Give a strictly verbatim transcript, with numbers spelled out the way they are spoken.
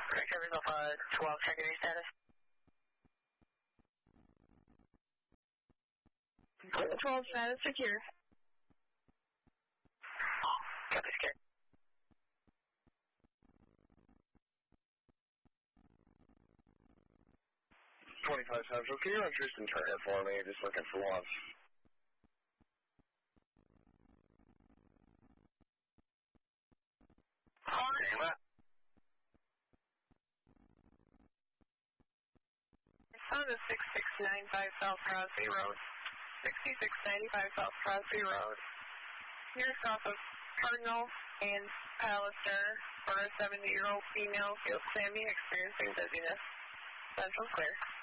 Covers Alpha twelve, checking your status. twelve status secure. Copy secure. twenty-five Central, can you run Tristan Turner for me? Just looking for one. Name it. On the six six nine five South Crosby Road. sixty-six ninety-five South Crosby Road. Near south of Cardinal and Pallister for a seventy-year-old female feels clammy, experiencing dizziness. Central clear.